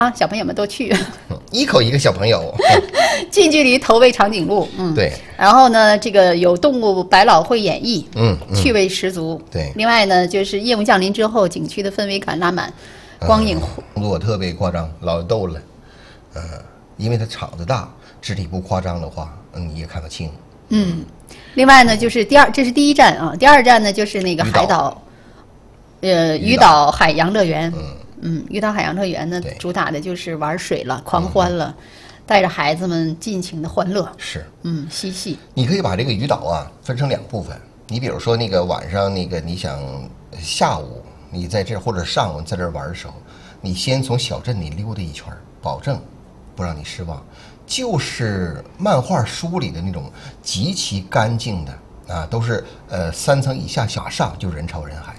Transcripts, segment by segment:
啊，小朋友们都去， 一口一个小朋友， 近距离投喂长颈鹿， 对。 然后呢，这个有动物百老汇演绎，趣味十足， 对。 另外呢，就是夜幕降临之后，景区的氛围感拉满，光影动作特别夸张，老逗了，因为它场子大，肢体不夸张的话，你也看不清。 另外呢，就是这是第一站啊，第二站呢就是那个海岛，鱼岛海洋乐园。鱼岛海洋乐园呢，主打的就是玩水了，狂欢了，带着孩子们尽情的欢乐。 是， 嬉戏。 你可以把这个鱼岛啊分成2部分。你比如说那个晚上那个你想下午你在这或者上午在这玩的时候，你先从小镇里溜达一圈，保证不让你失望。就是漫画书里的那种极其干净的啊，都是3层以下马上就人潮人海。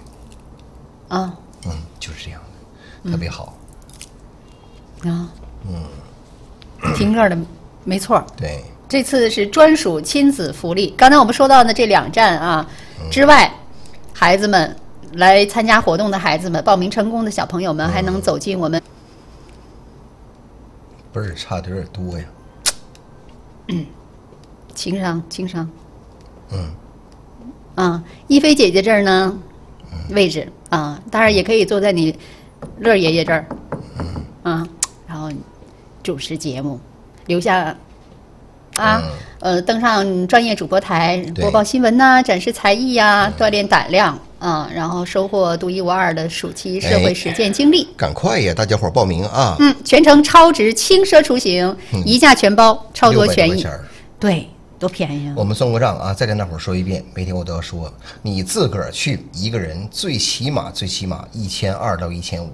就是这样的，特别好。 听这儿的没错。 对， 这次是专属亲子福利。刚才我们说到的这2站啊之外，孩子们来参加活动的孩子们，报名成功的小朋友们还能走进我们。 不是差的有点多呀。 情商。一菲姐姐这儿呢，位置啊，当然也可以坐在你乐爷爷这儿，然后主持节目，留下登上专业主播台播报新闻呐，展示才艺呀，锻炼胆量然后收获独一无二的暑期社会实践经历。 赶快呀，大家伙报名啊！ 全程超值轻奢出行，一价全包，超多权益。对，多便宜啊！ 我们算过账啊，再跟大伙说一遍，每天我都要说，你自个儿去一个人最起码1200到1500。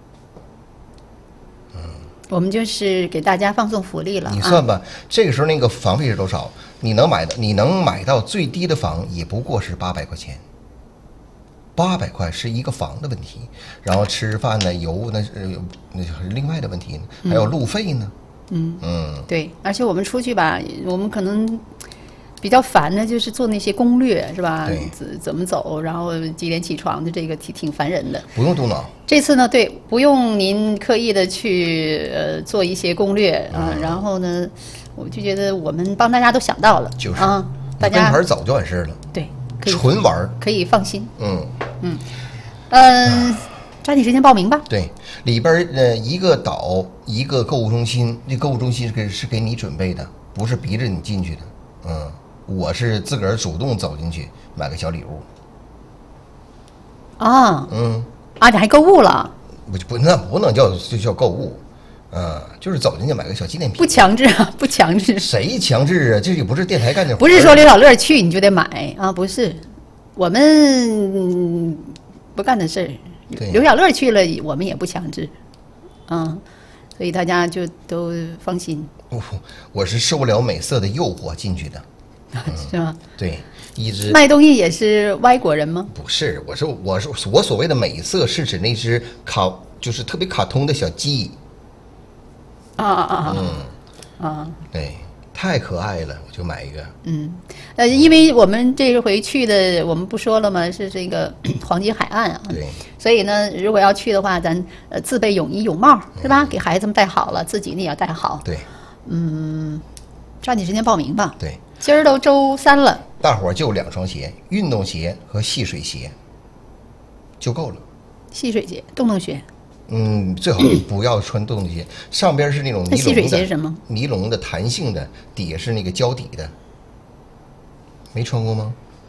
我们就是给大家放送福利了。 你算吧，这个时候那个房费是多少？你能买到最低的房也不过是800块钱。800块是一个房的问题，然后吃饭呢、油那是另外的问题呢，还有路费呢。 对，而且我们出去吧，我们可能比较烦的就是做那些攻略，是吧？怎么走，然后几点起床的，这个挺烦人的。 不用动脑。这次呢，对，不用您刻意的去做一些攻略然后呢，我就觉得我们帮大家都想到了， 就是大家跟团走就完事了。 对， 纯玩可以放心。抓紧时间报名吧。 对，里边一个岛一个购物中心，这购物中心是给你准备的，不是逼着你进去的。我是自个儿主动走进去买个小礼物。 你还购物了？ 那不能就叫购物，就是走进去买个小纪念品。 不强制啊，不强制。 谁强制啊？这也不是电台干的活。 不是说刘小乐去你就得买啊，不是，我们不干的事儿。刘小乐去了，我们也不强制，所以大家就都放心。 我是受不了美色的诱惑进去的， 是吗？ 对，一直卖东西也是外国人吗？ 不是，我所谓的美色是指那只就是特别卡通的小鸡。对。太可爱了，我就买一个。 因为我们这回去的，我们不说了吗？是这个黄金海岸啊。 对。 所以呢，如果要去的话，咱自备泳衣泳帽，是吧？给孩子们带好了，自己呢也要带好。 对。 抓紧时间报名吧。 对。 今儿都周3了， 大伙儿就2双鞋，运动鞋和戏水鞋就够了。 戏水鞋、洞洞鞋。 最好不要穿洞洞鞋，上边是那种尼龙的。 戏水鞋是什么？ 尼龙的弹性的，底下是那个胶底的。没穿过吗？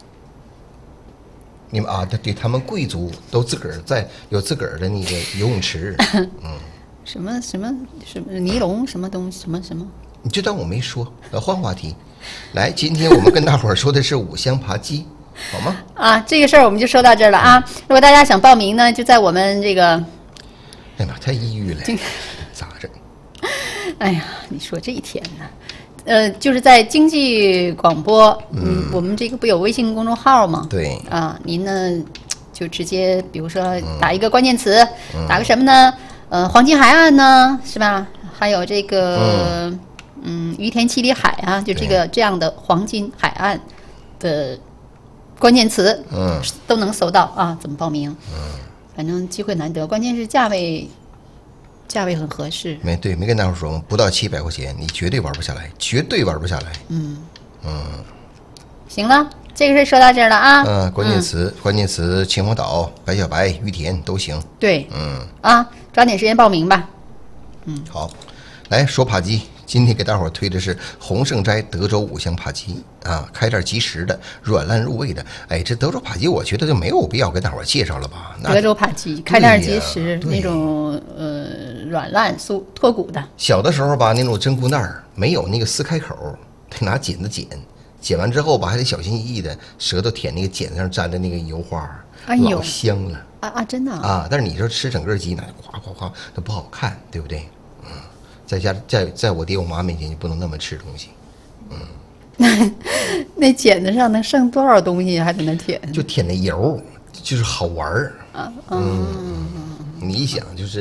你们对，他们贵族都自个儿有自个儿的那个游泳池。 什么尼龙什么东西什么？ 你就当我没说。换话题，来，今天我们跟大伙儿说的是5香扒鸡，好吗？ 这个事儿我们就说到这儿了啊。如果大家想报名呢，就在我们这个。 哎呀妈，太抑郁了，咋整？ 哎呀，你说这一天呢，就是在经济广播，我们这个不有微信公众号吗？ 对您呢就直接比如说打一个关键词，打个什么呢？黄金海岸呢，是吧？还有这个于田七里海啊，就这样的黄金海岸的关键词，都能搜到啊。怎么报名？反正机会难得，关键是价位价位很合适。 没跟大伙说吗？不到700块钱，你绝对玩不下来，绝对玩不下来。 行了，这个事儿说到这儿了啊。 关键词，秦皇岛、白小白、于田都行。 对，抓紧时间报名吧。 好，来说扒鸡。今天给大伙儿推的是洪盛斋德州五香扒鸡啊，开点即食的，软烂入味的。哎，这德州扒鸡我觉得就没有必要跟大伙儿介绍了吧？ 德州扒鸡开点即食，那种软烂酥脱骨的。 小的时候吧，那种蒸菇蛋儿没有那个撕开口，得拿剪子剪，剪完之后吧还得小心翼翼的，舌头舔那个剪子上沾着那个油花， 哎呦， 老香了真的啊！但是你说吃整个鸡呢，夸夸夸，它不好看，对不对？在我爹我妈面前就不能那么吃东西。 那剪子上能剩多少东西，还在那舔？ 就舔那油，就是好玩儿。你一想，就是